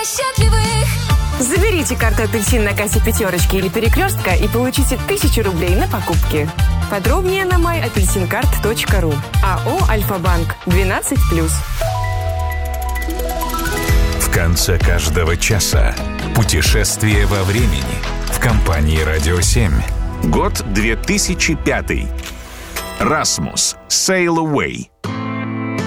счастливых. Заберите карту «Апельсин» на кассе «Пятерочки» или «Перекрестка» и получите 1000 рублей на покупки. Подробнее на myapelsincard.ru. АО «Альфа-банк» 12+. В конце каждого часа путешествие во времени в компании «Радио 7». Год 2005. Расмус. Sail Away.